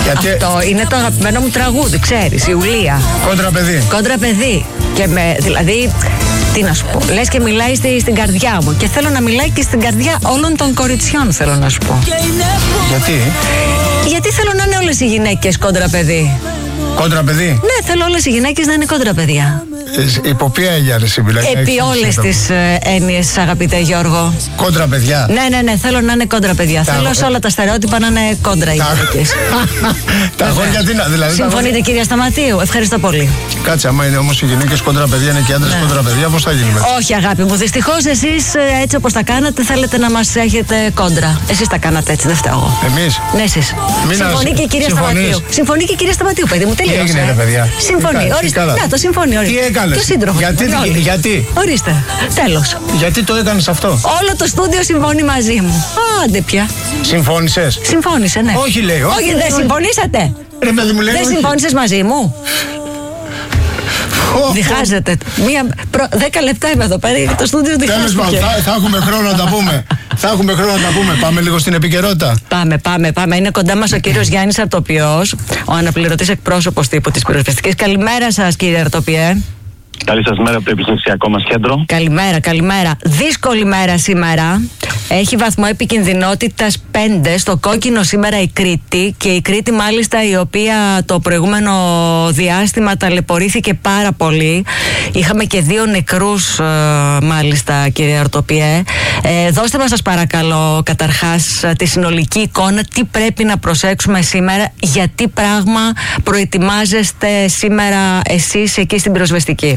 Αυτό είναι το αγαπημένο μου τραγούδι, ξέρεις, Ιουλία. Κόντρα παιδί. Κόντρα παιδί. Και δηλαδή, τι να σου πω, λες και μιλάει στην καρδιά μου. Και θέλω να μιλάει και στην καρδιά όλων των κοριτσιών, θέλω να σου πω. Γιατί θέλω να είναι όλες οι γυναίκες κόντρα παιδί. Κόντρα παιδί. Ναι, θέλω όλες οι γυναίκες να είναι κόντρα παιδιά. Υπό ποια έννοια ρε μιλάει? Επί όλες τις έννοιες, αγαπητέ Γιώργο. Κόντρα παιδιά. Ναι, θέλω να είναι κόντρα παιδιά. Θέλω σε όλα τα στερεότυπα να είναι κόντρα οι γυναίκες. Τα αγόρια τι να, δηλαδή. Συμφωνείτε, κυρία Σταματίου? Ευχαριστώ πολύ. Κάτσε, άμα είναι όμως οι γυναίκες κόντρα παιδιά, είναι και οι άντρες κόντρα παιδιά, πώς θα γίνει μετά? Όχι, αγάπη μου, δυστυχώς εσείς έτσι όπως τα κάνατε θέλετε να μας έχετε κόντρα. Εσείς τα κάνατε έτσι, δεν φταίω εγώ. Εμείς? Ναι, εσείς. Συμφωνεί και η κυρία Σταματίου. Συμφωνεί και η κυρία Σταματίου, παιδί μου, τελείωσε. Τι έγινε, ρε παιδιά? Συμφωνεί, ορίστε. Να το συμφωνεί, ορίστε. Τι έκανες? Και ο σύντροφος. Γιατί? Ορίστε, τέλος. Γιατί το έκανες αυτό? Όλο το στούντιο συμφωνεί μαζί μου. Άντε πια. Συμφώνησες? Συμφώνησε, ναι. Όχι, λέει. Όχι, δεν συμφωνήσατε. Ρε παιδί μου, λέει. Δεν συμφώνησες μαζί μου? Διχάζεται. 10 λεπτά είμαι εδώ πέρα. Το στούντιο διχάζεται. Θα έχουμε χρόνο να τα πούμε. Πάμε λίγο στην επικαιρότητα. Πάμε. Είναι κοντά μας ο κύριος Γιάννης Αρτοπιός, ο αναπληρωτής εκπρόσωπος τύπου της πυροσβεστικής. Καλημέρα σας, κύριε Αρτοπιέ. Καλή σας μέρα από το επιχειρησιακό μας κέντρο. Καλημέρα. Δύσκολη μέρα σήμερα. Έχει βαθμό επικινδυνότητας 5. Στο κόκκινο σήμερα η Κρήτη. Και η Κρήτη μάλιστα, η οποία το προηγούμενο διάστημα ταλαιπωρήθηκε πάρα πολύ. Είχαμε και 2 νεκρούς μάλιστα, κύριε Αρτοπιέ. Δώστε μας σας παρακαλώ καταρχάς τη συνολική εικόνα. Τι πρέπει να προσέξουμε σήμερα? Για τι πράγμα προετοιμάζεστε σήμερα εσείς εκεί στην πυροσβεστική?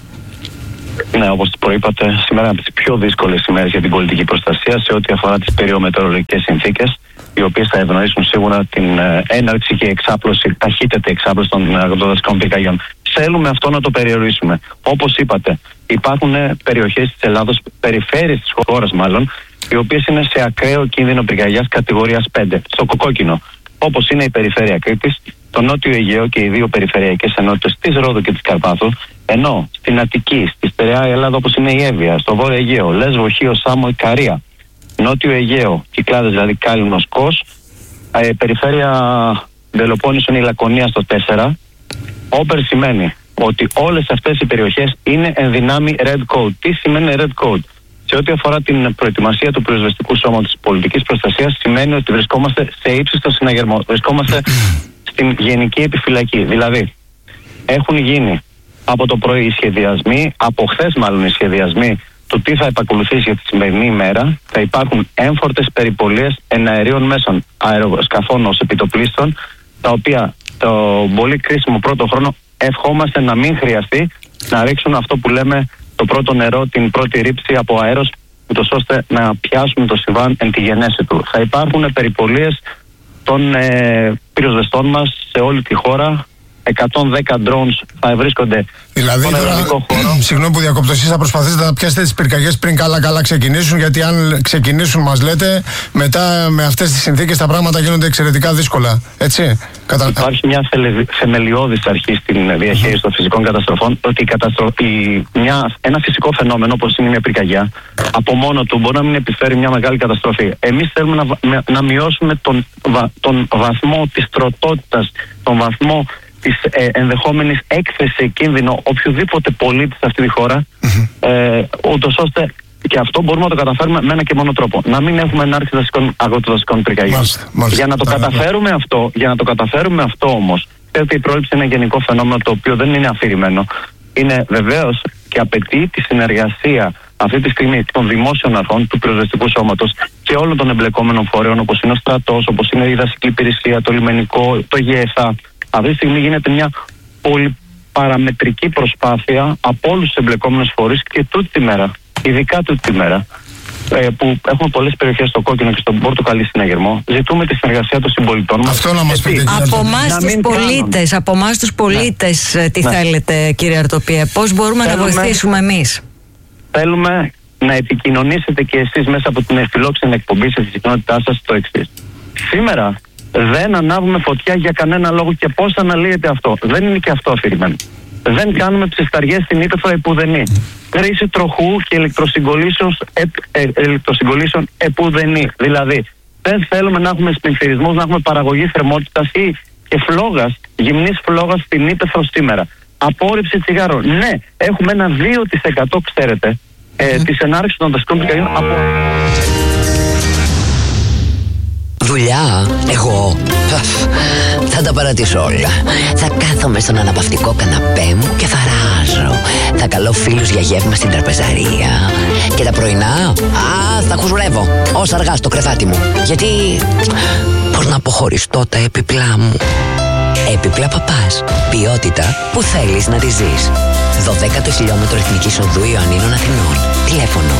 Ναι, όπως προείπατε, σήμερα είναι από τις πιο δύσκολες ημέρες για την πολιτική προστασία σε ό,τι αφορά τις περιομετεωρολογικές συνθήκες, οι οποίες θα ευνοήσουν σίγουρα την έναρξη και εξάπλωση, ταχύτερη εξάπλωση των αγροτοδασικών πυρκαγιών. Θέλουμε αυτό να το περιορίσουμε. Όπως είπατε, υπάρχουν περιοχές της Ελλάδος, περιφέρειες της χώρας μάλλον, οι οποίες είναι σε ακραίο κίνδυνο πυρκαγιάς κατηγορίας 5, στο κοκκόκκινο, όπως είναι η περιφέρεια Κρήτης, το Νότιο Αιγαίο και οι 2 περιφερειακές ενότητες της Ρόδου και της Καρπάθου, ενώ στην Αττική, στη στερεά Ελλάδα όπως είναι η Εύβοια, στο Βόρειο Αιγαίο, Λέσβο, Χίο, Σάμο, Ικαρία, Νότιο Αιγαίο, Κυκλάδες δηλαδή Κάλυμνος, Κος, περιφέρεια Πελοπόννησον, η Λακωνία στο 4. Όπερ σημαίνει ότι όλες αυτές οι περιοχές είναι εν δυνάμει Red Code. Τι σημαίνει Red Code? Σε ό,τι αφορά την προετοιμασία του πυροσβεστικού σώματος της πολιτικής προστασίας, σημαίνει ότι βρισκόμαστε σε ύψιστο συναγερμό. Βρισκόμαστε στην γενική επιφυλακή. Δηλαδή, έχουν γίνει από το πρωί οι σχεδιασμοί, από χθες μάλλον οι σχεδιασμοί του τι θα επακολουθήσει για τη σημερινή ημέρα. Θα υπάρχουν έμφορτες περιπολίες εναερίων μέσων, αεροσκαφών ως επιτοπλίστων, τα οποία το πολύ κρίσιμο πρώτο χρόνο ευχόμαστε να μην χρειαστεί να ρίξουν αυτό που λέμε το πρώτο νερό, την πρώτη ρήψη από αέρος, ούτως ώστε να πιάσουμε το συμβάν εν τη γενέση του. Θα υπάρχουν περιπολίες των πυροσβεστών μας σε όλη τη χώρα. 110 drones θα βρίσκονται στον αεροδικό χώρο. Συγγνώμη που διακόπτω, εσείς θα προσπαθήσετε να πιάσετε τις πυρκαγιές πριν καλά ξεκινήσουν, γιατί αν ξεκινήσουν, μας λέτε, μετά με αυτές τις συνθήκες τα πράγματα γίνονται εξαιρετικά δύσκολα. Έτσι. Υπάρχει μια θεμελιώδης αρχή στην διαχείριση των φυσικών καταστροφών, ότι ένα φυσικό φαινόμενο όπως είναι μια πυρκαγιά από μόνο του μπορεί να μην επιφέρει μια μεγάλη καταστροφή. Εμείς θέλουμε να μειώσουμε τον βαθμό της τροτότητας, τον βαθμό της ενδεχόμενης έκθεσης σε κίνδυνο οποιοδήποτε πολίτη σε αυτή τη χώρα, ούτως ώστε και αυτό μπορούμε να το καταφέρουμε με ένα και μόνο τρόπο. Να μην έχουμε ενάρξη αγροτοδασικών πυρκαγιών. Για να το καταφέρουμε αυτό όμως, ξέρετε, η πρόληψη είναι ένα γενικό φαινόμενο το οποίο δεν είναι αφηρημένο. Είναι βεβαίως και απαιτεί τη συνεργασία αυτή τη στιγμή των δημόσιων αρχών, του πυροσβεστικού σώματος και όλων των εμπλεκόμενων φορέων, όπως είναι ο στρατός, όπως είναι η δασική υπηρεσία, το λιμενικό, το ΓΕΘΑ. Αυτή τη στιγμή γίνεται μια πολυπαραμετρική προσπάθεια από όλους τους εμπλεκόμενους φορείς και τούτη τη μέρα, ειδικά τούτη τη μέρα, που έχουμε πολλές περιοχές στο κόκκινο και στον πορτοκαλί συναγερμό, ζητούμε τη συνεργασία των συμπολιτών μας. Αυτό να μας πείτε. Από εμάς τους πολίτες, τι θέλετε, κύριε Αρτοπιέ, πώς μπορούμε να βοηθήσουμε εμείς? Θέλουμε να επικοινωνήσετε και εσείς μέσα από την φιλόξενη εκπομπή σε συχνότητά σας το εξής. Σήμερα δεν ανάβουμε φωτιά για κανένα λόγο και πώς αναλύεται αυτό? Δεν είναι και αυτό αφηρημένο. Δεν κάνουμε ψισταριές στην ύπαιθρο επουδενή. Χρήση τροχού και ηλεκτροσυγκολήσεων επουδενή. Δηλαδή, δεν θέλουμε να έχουμε σπινθυρισμούς, να έχουμε παραγωγή θερμότητας ή και φλόγας, γυμνής φλόγας στην ύπαιθρο σήμερα. Απόρριψη τσιγάρων. Ναι, έχουμε ένα 2%, ξέρετε, της ενάρξης των δασικών πυρκαγιών από... Δουλειά, εγώ θα τα παρατήσω όλα. Θα κάθομαι στον αναπαυτικό καναπέ μου και θα ράζω. Θα καλώ φίλους για γεύμα στην τραπεζαρία. Και τα πρωινά, θα χουζουρεύω ως αργά στο κρεβάτι μου. Γιατί πώς να αποχωριστώ τα έπιπλά μου. Έπιπλα Παπάς. Ποιότητα που θέλεις να τη ζεις. 12ο χιλιόμετρο Εθνικής Οδού Ιωαννίνων Αθηνών. Τηλέφωνο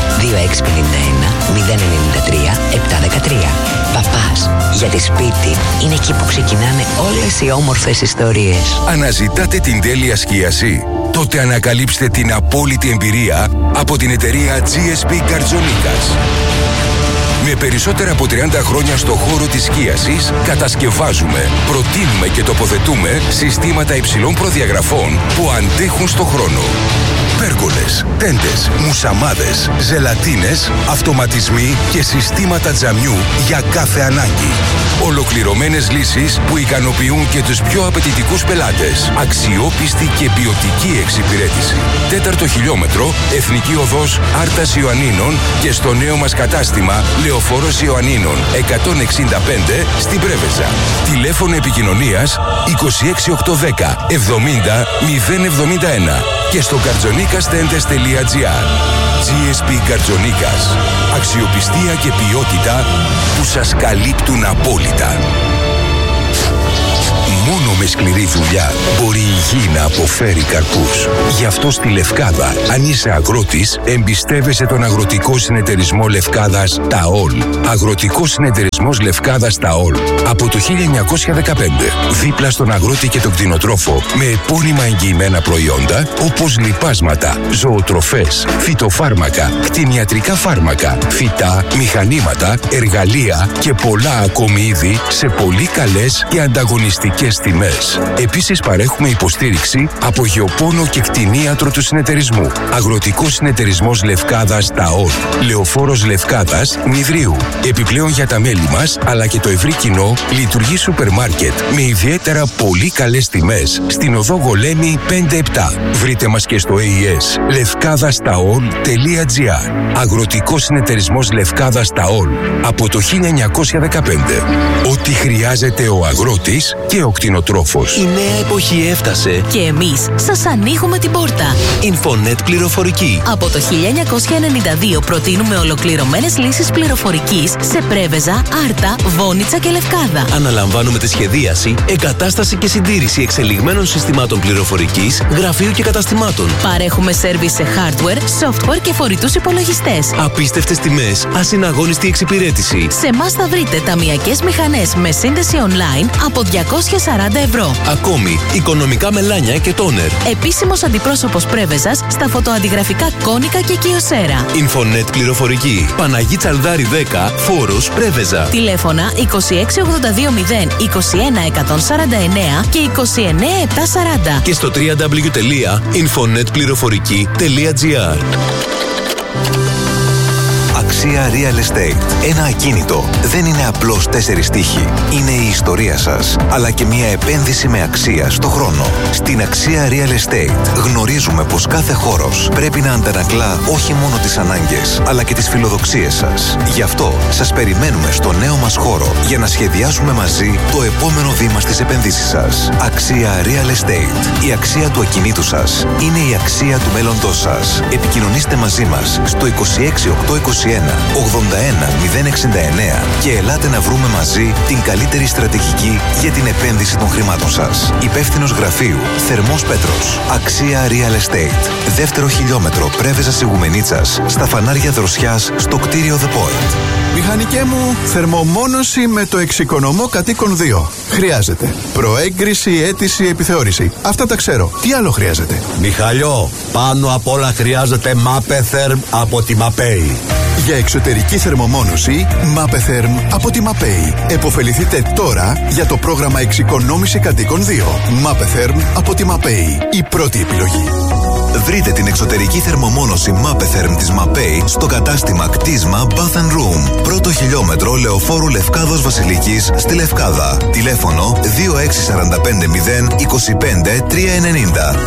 2651 093 713. Παπάς. Γιατί σπίτι είναι εκεί που ξεκινάνε όλες οι όμορφες ιστορίες. Αναζητάτε την τέλεια σκίαση? Τότε ανακαλύψτε την απόλυτη εμπειρία από την εταιρεία GSP Καρτζονίκας. Με περισσότερα από 30 χρόνια στο χώρο της σκίασης, κατασκευάζουμε, προτείνουμε και τοποθετούμε συστήματα υψηλών προδιαγραφών που αντέχουν στο χρόνο. Πέργολες, τέντες, μουσαμάδες, ζελατίνες, αυτοματισμοί και συστήματα τζαμιού για κάθε ανάγκη. Ολοκληρωμένες λύσεις που ικανοποιούν και τους πιο απαιτητικούς πελάτες. Αξιόπιστη και ποιοτική εξυπηρέτηση. 4ο χιλιόμετρο, Εθνική Οδός Άρτας Ιωαννίνων και στο νέο μας κατάστημα Λεωφόρος Ιωαννίνων 165 στην Πρέβεζα. Τηλέφωνο επικοινωνίας 26810 70 071 και στο kartzonikastentes.gr. GSP Καρτζονίκας. Αξιοπιστία και ποιότητα που σας καλύπτουν απόλυτα. Μόνο με σκληρή δουλειά μπορεί η γη να αποφέρει καρπούς. Γι' αυτό στη Λευκάδα, αν είσαι αγρότης, εμπιστεύεσαι τον Αγροτικό Συνεταιρισμό Λευκάδας ΤΑΟΛ. Αγροτικός Συνεταιρισμός Λευκάδας ΤΑΟΛ. Από το 1915, δίπλα στον αγρότη και τον κτηνοτρόφο, με επώνυμα εγγυημένα προϊόντα όπως λιπάσματα, ζωοτροφές, φυτοφάρμακα, κτηνιατρικά φάρμακα, φυτά, μηχανήματα, εργαλεία και πολλά ακόμη είδη σε πολύ καλές και ανταγωνιστικές τιμές. Επίσης παρέχουμε υποστήριξη από γεωπόνο και κτηνίατρο του συνεταιρισμού. Αγροτικός Συνεταιρισμός Λευκάδας ΤΑΟΛ. Λεωφόρος Λευκάδας Νηδρίου. Επιπλέον για τα μέλη μας αλλά και το ευρύ κοινό λειτουργεί σούπερ μάρκετ με ιδιαίτερα πολύ καλές τιμές στην οδό Γολέμη 5-7. Βρείτε μας και στο AES levkadastaol.gr. Αγροτικός Συνεταιρισμός Λευκάδας ΤΑΟΛ. Από το 1915. Ό,τι χρειάζεται ο αγρότης και ο κτηνοτρόφος. Η νέα εποχή έφτασε και εμείς σας ανοίγουμε την πόρτα. Infonet Πληροφορική. Από το 1992 προτείνουμε ολοκληρωμένες λύσεις πληροφορικής σε Πρέβεζα, Άρτα, Βόνιτσα και Λευκάδα. Αναλαμβάνουμε τη σχεδίαση, εγκατάσταση και συντήρηση εξελιγμένων συστημάτων πληροφορικής, γραφείου και καταστημάτων. Παρέχουμε σέρβις σε hardware, software και φορητούς υπολογιστές. Απίστευτες τιμές, ασυναγώνιστη εξυπηρέτηση. Σε εμάς θα βρείτε ταμειακές μηχανές με σύνδεση online από 240 ευρώ. Ακόμη, οικονομικά μελάνια και τόνερ. Επίσημος αντιπρόσωπος Πρέβεζας στα φωτοαντιγραφικά Κόνικα και Κιοσέρα. Infonet Πληροφορική. Παναγή Τσαλδάρη 10, Φόρος, Πρέβεζα. Τηλέφωνα 26220 21149 και 29740. Και στο www.infonetpleηροφορική.gr. Αξία Real Estate. Ένα ακίνητο δεν είναι απλώς 4 τείχη. Είναι η ιστορία σας, αλλά και μια επένδυση με αξία στο χρόνο. Στην Αξία Real Estate γνωρίζουμε πως κάθε χώρος πρέπει να αντανακλά όχι μόνο τις ανάγκες, αλλά και τις φιλοδοξίες σας. Γι' αυτό σας περιμένουμε στο νέο μας χώρο για να σχεδιάσουμε μαζί το επόμενο βήμα στις επενδύσεις σας. Αξία Real Estate. Η αξία του ακινήτου σας είναι η αξία του μέλλοντός σας. Επικοινωνήστε μαζί μας στο 26821 81069 και ελάτε να βρούμε μαζί την καλύτερη στρατηγική για την επένδυση των χρημάτων σας. Υπεύθυνος γραφείου Θερμός Πέτρος. Αξία Real Estate. 2ο χιλιόμετρο Πρέβεζα Σιγουμενίτσας, στα φανάρια Δροσιάς, στο κτίριο The Point. Μηχανικέ μου, θερμομόνωση με το εξοικονομώ κατοίκον 2. Χρειάζεται προέγκριση, αίτηση, επιθεώρηση. Αυτά τα ξέρω. Τι άλλο χρειάζεται? Μιχαλιό, πάνω απ' όλα χρειάζεται Mapetherm από τη Mapei. Για εξωτερική θερμομόνωση, Mapetherm από τη Mapei. Εποφεληθείτε τώρα για το πρόγραμμα εξοικονόμηση κατοίκων 2. Mapetherm από τη Mapei. Η πρώτη επιλογή. Βρείτε την εξωτερική θερμομόνωση Mapetherm της Mapei στο κατάστημα κτίσμα Bath & Room. Πρώτο χιλιόμετρο Λεωφόρου Λευκάδος Βασιλικής στη Λευκάδα. Τηλέφωνο 26405 25390.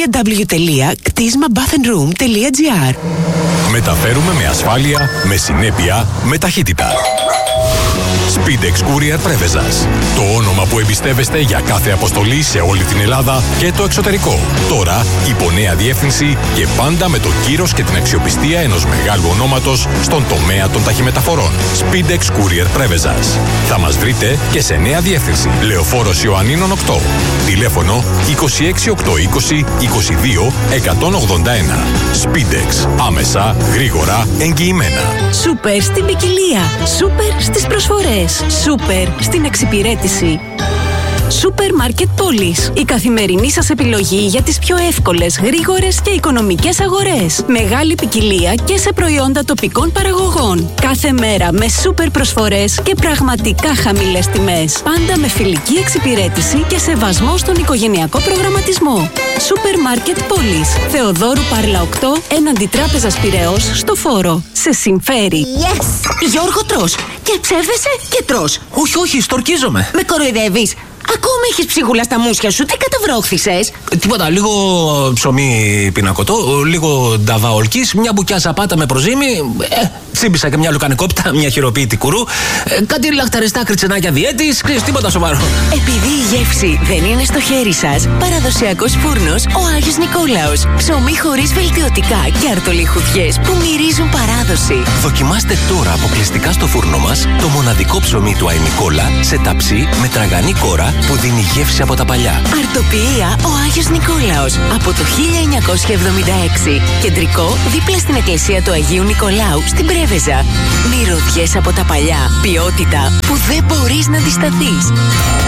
www.ktismabathandroom.gr. Μεταφέρουμε με ασφάλεια, με συνέπεια, με ταχύτητα. Speedex Courier Πρέβεζας. Το όνομα που εμπιστεύεστε για κάθε αποστολή σε όλη την Ελλάδα και το εξωτερικό. Τώρα υπό νέα διεύθυνση και πάντα με το κύρος και την αξιοπιστία ενός μεγάλου ονόματος στον τομέα των ταχυμεταφορών. Speedex Courier Πρέβεζας. Θα μας βρείτε και σε νέα διεύθυνση. Λεωφόρος Ιωαννίνων 8. Τηλέφωνο 26820 22 181. Speedex. Άμεσα, γρήγορα, εγγυημένα. Σούπερ στην ποικιλία. Σούπερ στις προσφορές. Σούπερ στην εξυπηρέτηση. Σούπερ Μάρκετ Πόλης. Η καθημερινή σας επιλογή για τις πιο εύκολες, γρήγορες και οικονομικές αγορές. Μεγάλη ποικιλία και σε προϊόντα τοπικών παραγωγών. Κάθε μέρα με σούπερ προσφορές και πραγματικά χαμηλές τιμές. Πάντα με φιλική εξυπηρέτηση και σεβασμό στον οικογενειακό προγραμματισμό. Σούπερ Μάρκετ Πόλης. Θεοδόρου Πάρλα 8, έναντι Τράπεζας Πειραιώς, στο Φόρο. Σε συμφέρει. Yes! Γιώργο, τρως. Και ψεύδεσαι και τρως. Όχι, στορκίζομαι. Με κοροϊδεύεις. Ακόμα έχεις ψίχουλα στα μουσια σου. Τι καταβρόχθησες? Τίποτα, λίγο ψωμί πινακωτό, λίγο νταβά ολκής, μια μπουκιά ζαπάτα με προζύμι, τσίμπησα και μια λουκανικόπιτα, μια χειροποίητη κουρού, κάτι λαχταριστά κριτσενάκια διέτης, τίποτα σοβαρό. Επειδή η γεύση δεν είναι στο χέρι σας, παραδοσιακός φούρνος ο Άγιος Νικόλαος. Ψωμί χωρίς βελτιωτικά και αρτολιχουδιές που μυρίζουν παράδοση. Δοκιμάστε τώρα αποκλειστικά στο φούρνο μας το μοναδικό ψωμί του Άι Νικόλα σε ταψί με τραγανή κόρα που δίνει γεύση από τα παλιά. Αρτοποιία ο Άγιος Νικόλαος από το 1976. Κεντρικό δίπλα στην εκκλησία του Αγίου Νικολάου στην Πρέβεζα. Μυρωδιές από τα παλιά. Ποιότητα που δεν μπορείς να αντισταθείς.